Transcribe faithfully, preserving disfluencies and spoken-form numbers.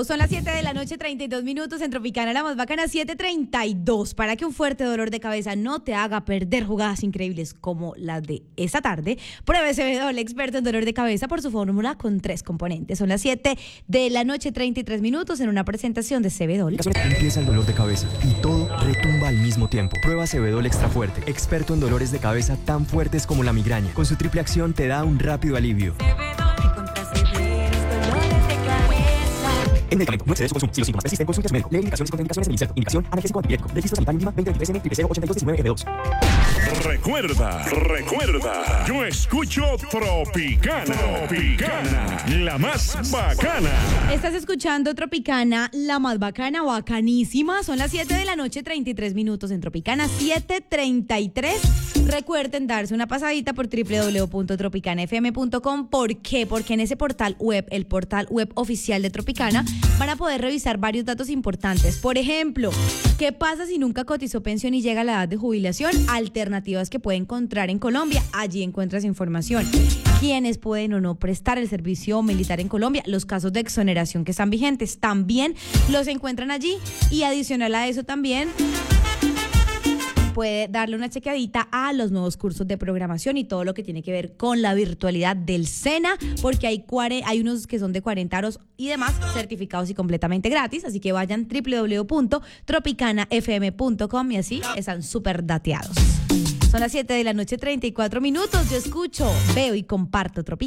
Son las siete de la noche, treinta y dos minutos en Tropicana, la más bacana, siete treinta y dos. Para que un fuerte dolor de cabeza no te haga perder jugadas increíbles como las de esta tarde, pruebe Acevedo, el experto en dolor de cabeza, por su fórmula con tres componentes. Son las siete de la noche, treinta y tres minutos en una presentación de Cebedol. Empieza el dolor de cabeza y todo retumba al mismo tiempo. Prueba Cebedol Extra Fuerte, experto en dolores de cabeza tan fuertes como la migraña. Con su triple acción te da un rápido alivio. El medicamento no excede su consumo. Si los síntomas persisten, consulte a su médico. Lee indicaciones y contraindicaciones en el insert. Indicación analgésico antipirético. Registro sanitario Lima veinte veintitrés M cero ochenta y dos diecinueve F dos. Recuerda, recuerda, yo escucho Tropicana, Tropicana, la más bacana. Estás escuchando Tropicana, la más bacana, bacanísima. Son las siete de la noche, treinta y tres minutos en Tropicana, siete treinta y tres. Recuerden darse una pasadita por doble u doble u doble u punto tropicana f m punto com. ¿Por qué? Porque en ese portal web, el portal web oficial de Tropicana, van a poder revisar varios datos importantes. Por ejemplo, ¿qué pasa si nunca cotizó pensión y llega a la edad de jubilación? Alternativas que puede encontrar en Colombia. Allí encuentras información. ¿Quiénes pueden o no prestar el servicio militar en Colombia? Los casos de exoneración que están vigentes también los encuentran allí. Y adicional a eso también puede darle una chequeadita a los nuevos cursos de programación y todo lo que tiene que ver con la virtualidad del SENA, porque hay, cuare, hay unos que son de cuarenta aros y demás, certificados y completamente gratis, así que vayan doble u doble u doble u punto tropicana f m punto com y así están súper dateados. Son las siete de la noche, treinta y cuatro minutos. Yo escucho, veo y comparto Tropicana.